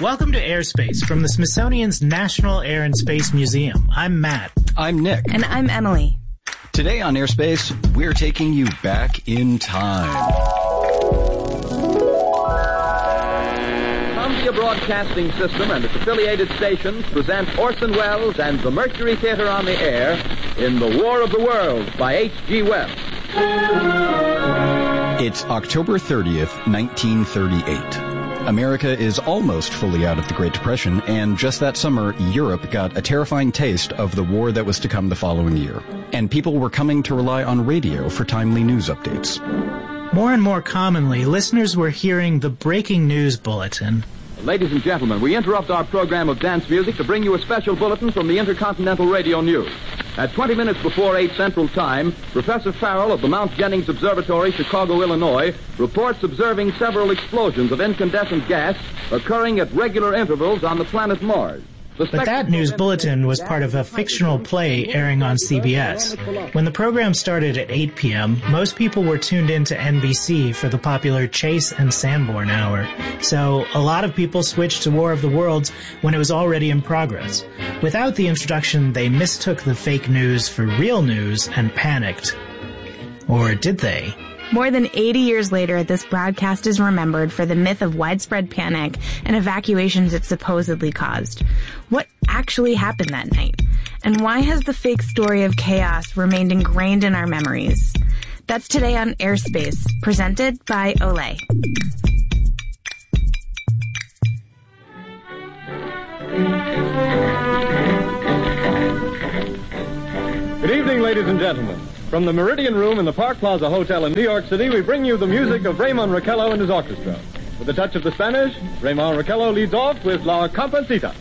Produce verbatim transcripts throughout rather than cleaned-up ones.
Welcome to Airspace from the Smithsonian's National Air and Space Museum. I'm Matt. I'm Nick. And I'm Emily. Today on Airspace, we're taking you back in time. Columbia Broadcasting System and its affiliated stations present Orson Welles and the Mercury Theater on the Air in The War of the Worlds by H G Wells. It's October thirtieth, nineteen thirty-eight. America is almost fully out of the Great Depression, and just that summer, Europe got a terrifying taste of the war that was to come the following year. And people were coming to rely on radio for timely news updates. More and more commonly, listeners were hearing the breaking news bulletin. Ladies and gentlemen, we interrupt our program of dance music to bring you a special bulletin from the Intercontinental Radio News. At twenty minutes before eight Central Time, Professor Farrell of the Mount Jennings Observatory, Chicago, Illinois, reports observing several explosions of incandescent gas occurring at regular intervals on the planet Mars. But that news bulletin was part of a fictional play airing on C B S. When the program started at eight p.m., most people were tuned in to N B C for the popular Chase and Sanborn hour. So a lot of people switched to War of the Worlds when it was already in progress. Without the introduction, they mistook the fake news for real news and panicked. Or did they? More than eighty years later, this broadcast is remembered for the myth of widespread panic and evacuations it supposedly caused. What actually happened that night? And why has the fake story of chaos remained ingrained in our memories? That's today on Airspace, presented by Olay. Good evening, ladies and gentlemen. From the Meridian Room in the Park Plaza Hotel in New York City, we bring you the music of Raymond Raquello and his orchestra. With a touch of the Spanish, Raymond Raquello leads off with La Comparsita.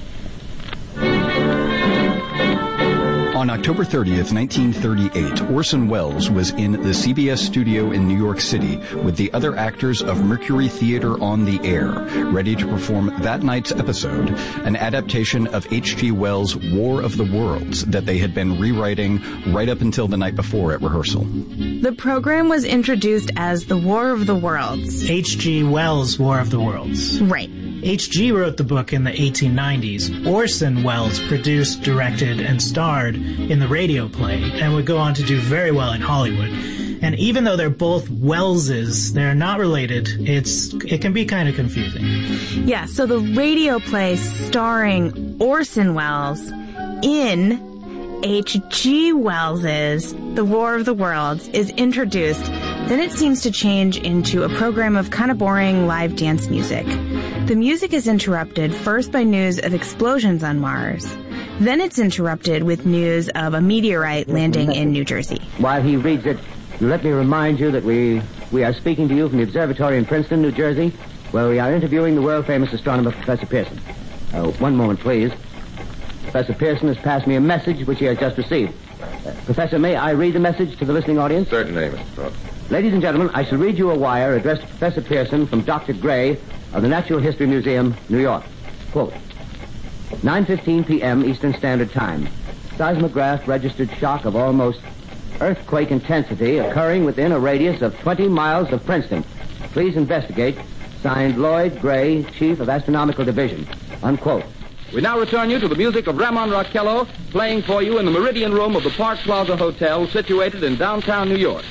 On October thirtieth, nineteen thirty-eight, Orson Welles was in the C B S studio in New York City with the other actors of Mercury Theater on the Air, ready to perform that night's episode, an adaptation of H G Wells' War of the Worlds that they had been rewriting right up until the night before at rehearsal. The program was introduced as The War of the Worlds. H G Wells' War of the Worlds. Right. H G wrote the book in the eighteen nineties. Orson Welles produced, directed, and starred in the radio play, and would go on to do very well in Hollywood. And even though they're both Welleses, they're not related. It's it can be kind of confusing. Yeah, so the radio play starring Orson Welles in H G Wells's The War of the Worlds is introduced. Then it seems to change into a program of kind of boring live dance music. The music is interrupted first by news of explosions on Mars. Then it's interrupted with news of a meteorite landing in New Jersey. While he reads it, let me remind you that we, we are speaking to you from the observatory in Princeton, New Jersey, where we are interviewing the world-famous astronomer, Professor Pearson. Uh, one moment, please. Professor Pearson has passed me a message which he has just received. Uh, Professor, may I read the message to the listening audience? Certainly, Mister Thorpe. Ladies and gentlemen, I shall read you a wire addressed to Professor Pearson from Doctor Gray of the Natural History Museum, New York. Quote, nine fifteen p.m. Eastern Standard Time. Seismograph registered shock of almost earthquake intensity occurring within a radius of twenty miles of Princeton. Please investigate. Signed, Lloyd Gray, Chief of Astronomical Division. Unquote. We now return you to the music of Raymond Raquello, playing for you in the Meridian Room of the Park Plaza Hotel, situated in downtown New York.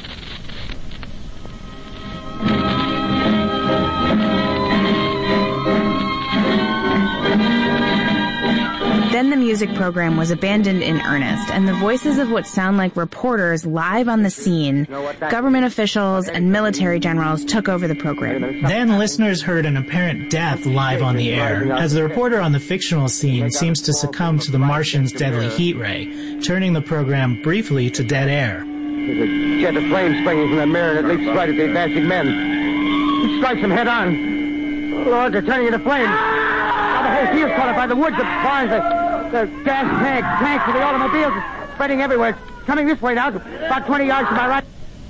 Then the music program was abandoned in earnest, and the voices of what sound like reporters live on the scene, government officials and military generals took over the program. Then listeners heard an apparent death live on the air, as the reporter on the fictional scene seems to succumb to the Martian's deadly heat ray, turning the program briefly to dead air. There's a jet of flame springing from the mirror, and it leaps right at the advancing men. It strikes them head on. Lord, they're turning into flames. Now the whole field's caught up by the woods, the barns, the, the gas tanks, tanks of the automobiles, it's spreading everywhere. It's coming this way now, about twenty yards to my right.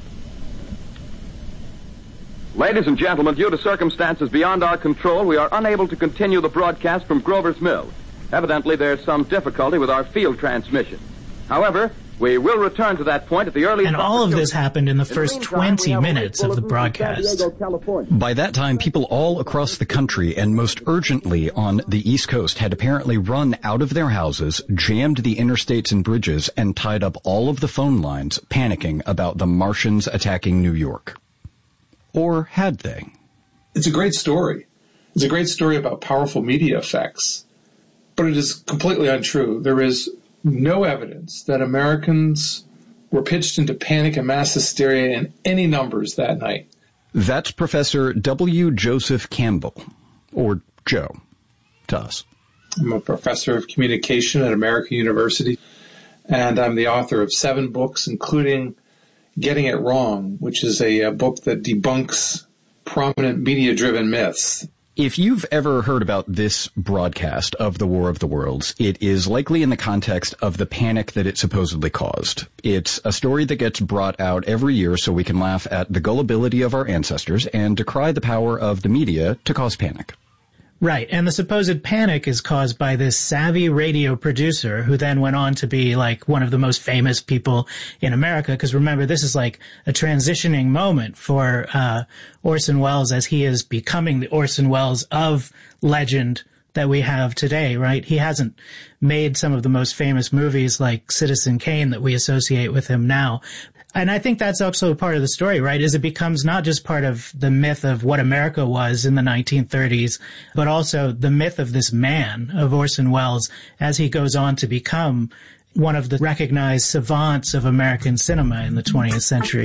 Ladies and gentlemen, due to circumstances beyond our control, we are unable to continue the broadcast from Grover's Mill. Evidently, there's some difficulty with our field transmission. However, We will return to that point at the earliest And all of this opportunity. happened in the In the first meantime, twenty we have a minutes late of the bulletin from San broadcast. Diego, California. By that time, people all across the country, and most urgently on the East Coast, had apparently run out of their houses, jammed the interstates and bridges, and tied up all of the phone lines, panicking about the Martians attacking New York. Or had they? It's a great story. It's a great story about powerful media effects. But it is completely untrue. There is no evidence that Americans were pitched into panic and mass hysteria in any numbers that night. That's Professor W. Joseph Campbell, or Joe, to us. I'm a professor of communication at American University, and I'm the author of seven books, including Getting It Wrong, which is a, a book that debunks prominent media-driven myths. If you've ever heard about this broadcast of the War of the Worlds, it is likely in the context of the panic that it supposedly caused. It's a story that gets brought out every year so we can laugh at the gullibility of our ancestors and decry the power of the media to cause panic. Right, and the supposed panic is caused by this savvy radio producer who then went on to be like one of the most famous people in America, because remember, this is like a transitioning moment for uh Orson Welles as he is becoming the Orson Welles of legend that we have today, right? He hasn't made some of the most famous movies like Citizen Kane that we associate with him now. And I think that's also part of the story, right, is it becomes not just part of the myth of what America was in the nineteen thirties, but also the myth of this man, of Orson Welles, as he goes on to become one of the recognized savants of American cinema in the twentieth century.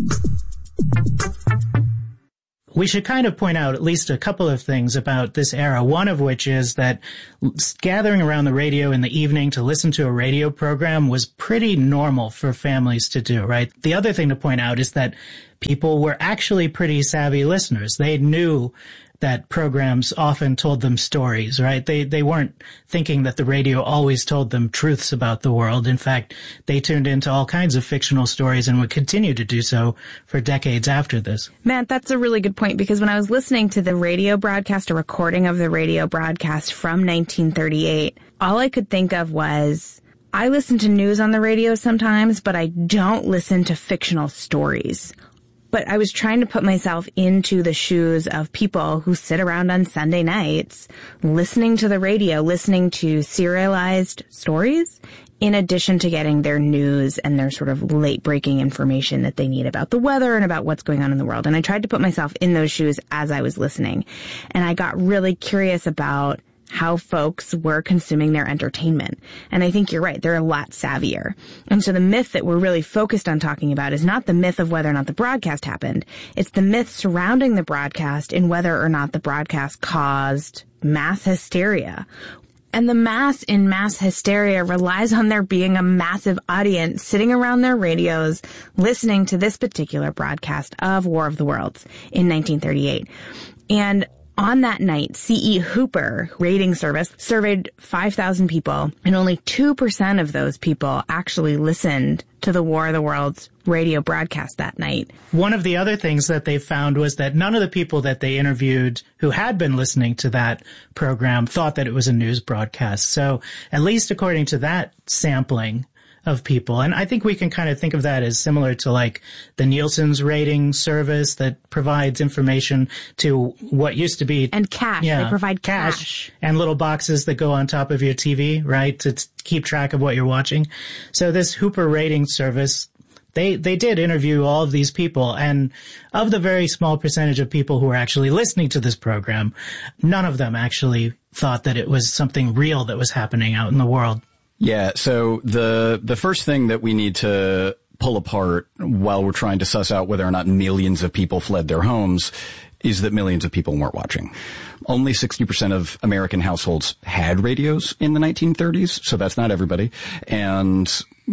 We should kind of point out at least a couple of things about this era, one of which is that gathering around the radio in the evening to listen to a radio program was pretty normal for families to do, right? The other thing to point out is that people were actually pretty savvy listeners. They knew that programs often told them stories, right? They they weren't thinking that the radio always told them truths about the world. In fact, they tuned into all kinds of fictional stories and would continue to do so for decades after this. Matt, that's a really good point, because when I was listening to the radio broadcast, a recording of the radio broadcast from nineteen thirty-eight, all I could think of was, I listen to news on the radio sometimes, but I don't listen to fictional stories. But I was trying to put myself into the shoes of people who sit around on Sunday nights listening to the radio, listening to serialized stories, in addition to getting their news and their sort of late-breaking information that they need about the weather and about what's going on in the world. And I tried to put myself in those shoes as I was listening. And I got really curious about how folks were consuming their entertainment. And I think you're right. They're a lot savvier. And so the myth that we're really focused on talking about is not the myth of whether or not the broadcast happened. It's the myth surrounding the broadcast and whether or not the broadcast caused mass hysteria. And the mass in mass hysteria relies on there being a massive audience sitting around their radios listening to this particular broadcast of War of the Worlds in nineteen thirty-eight. And on that night, C E Hooper rating service surveyed five thousand people, and only two percent of those people actually listened to the War of the Worlds radio broadcast that night. One of the other things that they found was that none of the people that they interviewed who had been listening to that program thought that it was a news broadcast. So at least according to that sampling of people. And I think we can kind of think of that as similar to like the Nielsen's rating service that provides information to what used to be. And cash. Yeah, they provide cash, cash. And little boxes that go on top of your T V, right? To t- keep track of what you're watching. So this Hooper rating service, they, they did interview all of these people, and of the very small percentage of people who were actually listening to this program, none of them actually thought that it was something real that was happening out in the world. Yeah, so the the first thing that we need to pull apart while we're trying to suss out whether or not millions of people fled their homes is that millions of people weren't watching. Only sixty percent of American households had radios in the nineteen thirties, so that's not everybody. And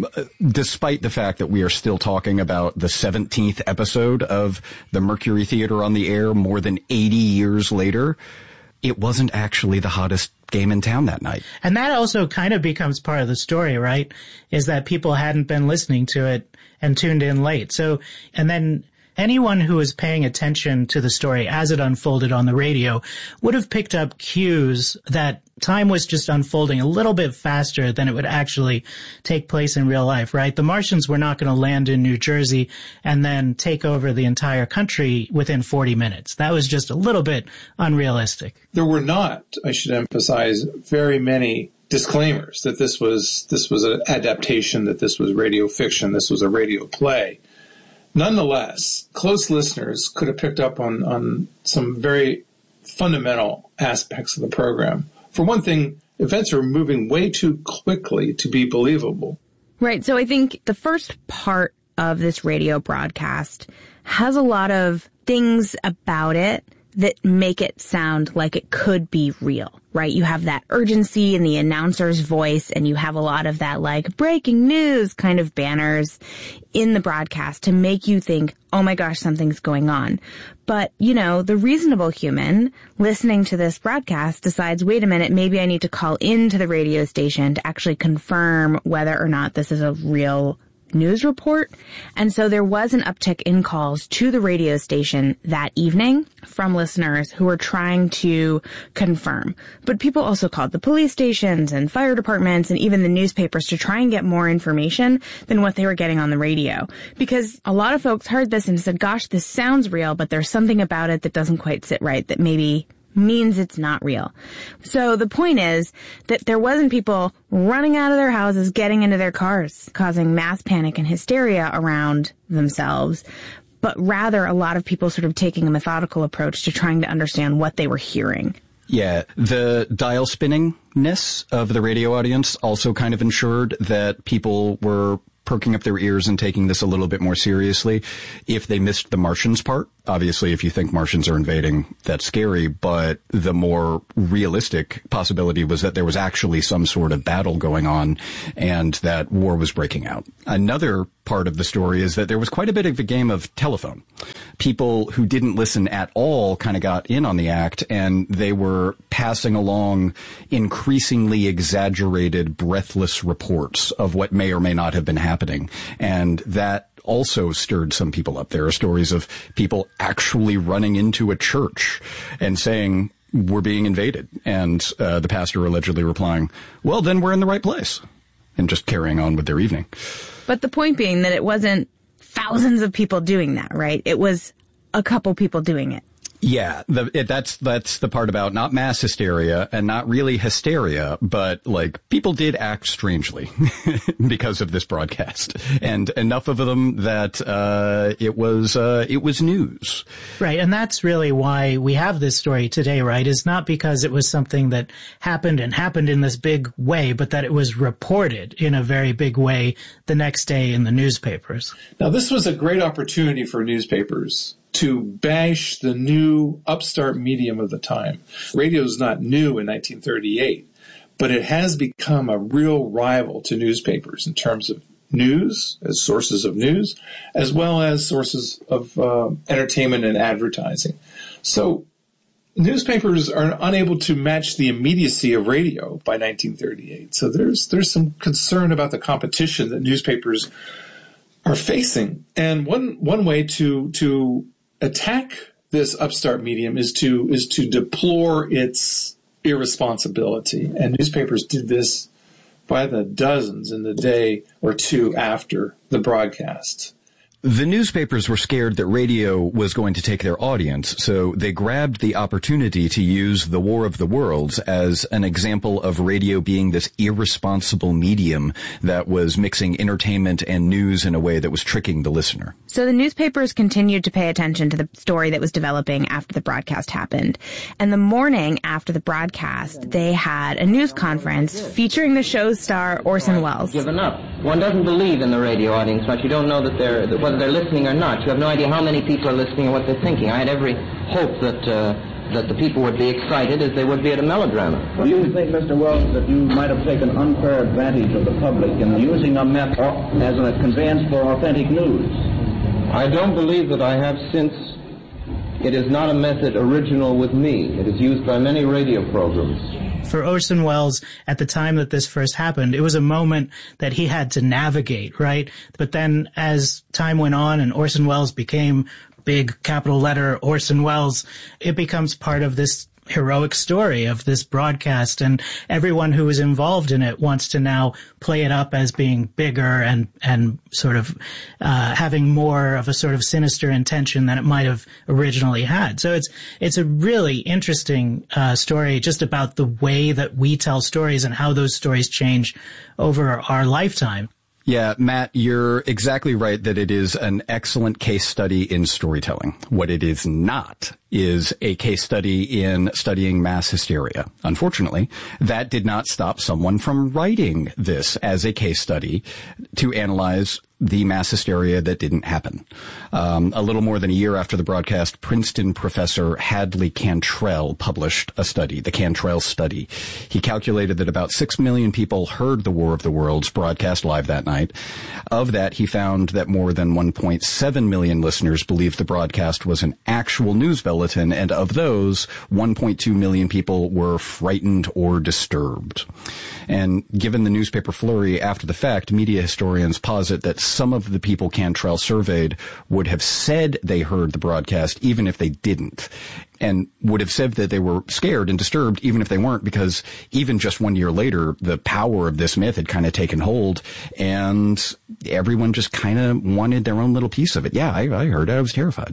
despite the fact that we are still talking about the seventeenth episode of the Mercury Theater on the Air more than eighty years later, it wasn't actually the hottest game in town that night. And that also kind of becomes part of the story, right? Is that people hadn't been listening to it and tuned in late. So, and then anyone who was paying attention to the story as it unfolded on the radio would have picked up cues that time was just unfolding a little bit faster than it would actually take place in real life, right? The Martians were not going to land in New Jersey and then take over the entire country within forty minutes. That was just a little bit unrealistic. There were not, I should emphasize, very many disclaimers that this was this was an adaptation, that this was radio fiction, this was a radio play. Nonetheless, close listeners could have picked up on, on some very fundamental aspects of the program. For one thing, events are moving way too quickly to be believable. Right. So I think the first part of this radio broadcast has a lot of things about it that make it sound like it could be real, right? You have that urgency in the announcer's voice, and you have a lot of that like breaking news kind of banners in the broadcast to make you think, oh my gosh, something's going on. But, you know, the reasonable human listening to this broadcast decides, wait a minute, maybe I need to call into the radio station to actually confirm whether or not this is a real news report. And so there was an uptick in calls to the radio station that evening from listeners who were trying to confirm. But people also called the police stations and fire departments and even the newspapers to try and get more information than what they were getting on the radio. Because a lot of folks heard this and said, gosh, this sounds real, but there's something about it that doesn't quite sit right, that maybe means it's not real. So the point is that there wasn't people running out of their houses, getting into their cars, causing mass panic and hysteria around themselves, but rather a lot of people sort of taking a methodical approach to trying to understand what they were hearing. Yeah, the dial spinningness of the radio audience also kind of ensured that people were perking up their ears and taking this a little bit more seriously. If they missed the Martians part, obviously if you think Martians are invading, that's scary, but the more realistic possibility was that there was actually some sort of battle going on and that war was breaking out. Another part of the story is that there was quite a bit of a game of telephone. People who didn't listen at all kind of got in on the act, and they were passing along increasingly exaggerated, breathless reports of what may or may not have been happening. And that also stirred some people up. There are stories of people actually running into a church and saying, we're being invaded. And uh, the pastor allegedly replying, well, then we're in the right place. And just carrying on with their evening. But the point being that it wasn't thousands of people doing that, right? It was a couple people doing it. Yeah, the, it, that's that's the part about not mass hysteria and not really hysteria, but like people did act strangely because of this broadcast, and enough of them that uh, it was uh, it was news. Right, and that's really why we have this story today, right? Is not because it was something that happened and happened in this big way, but that it was reported in a very big way the next day in the newspapers. Now, this was a great opportunity for newspapers to bash the new upstart medium of the time. Radio is not new in nineteen thirty-eight, but it has become a real rival to newspapers in terms of news, as sources of news, as well as sources of uh, entertainment and advertising. So newspapers are unable to match the immediacy of radio by nineteen thirty-eight. So there's there's some concern about the competition that newspapers are facing. And one one way to to attack this upstart medium is to is to deplore its irresponsibility. And newspapers did this by the dozens in the day or two after the broadcast. The newspapers were scared that radio was going to take their audience, so they grabbed the opportunity to use the War of the Worlds as an example of radio being this irresponsible medium that was mixing entertainment and news in a way that was tricking the listener. So the newspapers continued to pay attention to the story that was developing after the broadcast happened. And the morning after the broadcast, they had a news conference featuring the show's star, Orson Welles. Given up. One doesn't believe in the radio audience much. You don't know that they're... That whether they're listening or not. You have no idea how many people are listening or what they're thinking. I had every hope that uh, that the people would be excited as they would be at a melodrama. Do you think, Mister Wells, that you might have taken unfair advantage of the public in using a map as a conveyance for authentic news? I don't believe that I have, since it is not a method original with me. It is used by many radio programs. For Orson Welles, at the time that this first happened, it was a moment that he had to navigate, right? But then as time went on and Orson Welles became big capital letter Orson Welles, it becomes part of this heroic story of this broadcast, and everyone who was involved in it wants to now play it up as being bigger and and sort of uh, having more of a sort of sinister intention than it might have originally had. So it's it's a really interesting uh, story just about the way that we tell stories and how those stories change over our lifetime. Yeah, Matt, you're exactly right that it is an excellent case study in storytelling. What it is not is a case study in studying mass hysteria. Unfortunately, that did not stop someone from writing this as a case study to analyze the mass hysteria that didn't happen. Um, a little more than a year after the broadcast, Princeton professor Hadley Cantrell published a study, the Cantrell Study. He calculated that about six million people heard the War of the Worlds broadcast live that night. Of that, he found that more than one point seven million listeners believed the broadcast was an actual news bulletin, and of those, one point two million people were frightened or disturbed. And given the newspaper flurry after the fact, media historians posit that some of the people Cantrell surveyed would have said they heard the broadcast even if they didn't, and would have said that they were scared and disturbed even if they weren't, because even just one year later, the power of this myth had kind of taken hold, and everyone just kind of wanted their own little piece of it. Yeah, I, I heard it. I was terrified.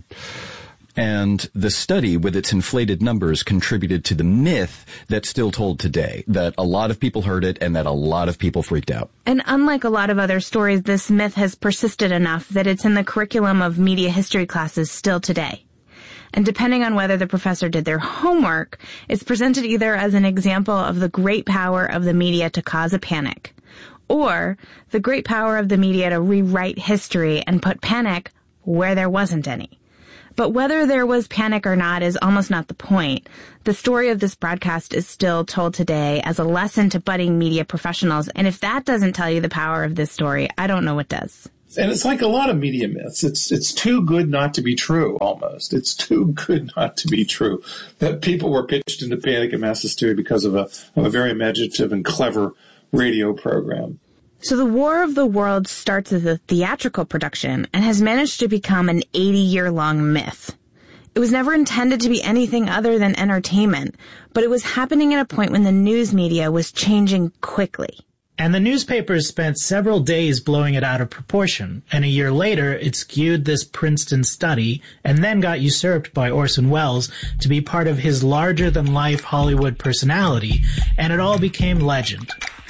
And the study, with its inflated numbers, contributed to the myth that's still told today, that a lot of people heard it and that a lot of people freaked out. And unlike a lot of other stories, this myth has persisted enough that it's in the curriculum of media history classes still today. And depending on whether the professor did their homework, it's presented either as an example of the great power of the media to cause a panic, or the great power of the media to rewrite history and put panic where there wasn't any. But whether there was panic or not is almost not the point. The story of this broadcast is still told today as a lesson to budding media professionals, and if that doesn't tell you the power of this story, I don't know what does. And it's like a lot of media myths. It's it's too good not to be true, almost. It's too good not to be true that people were pitched into panic and mass hysteria because of a, of a very imaginative and clever radio program. So the War of the Worlds starts as a theatrical production and has managed to become an eighty-year-long myth. It was never intended to be anything other than entertainment, but it was happening at a point when the news media was changing quickly. And the newspapers spent several days blowing it out of proportion, and a year later it skewed this Princeton study and then got usurped by Orson Welles to be part of his larger-than-life Hollywood personality, and it all became legend.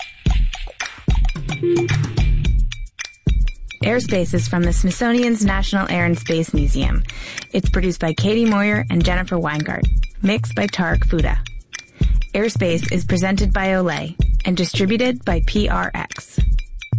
Airspace is from the Smithsonian's National Air and Space Museum. It's produced by Katie Moyer and Jennifer Weingart. Mixed by Tarek Fuda. Airspace is presented by Olay and distributed by P R X.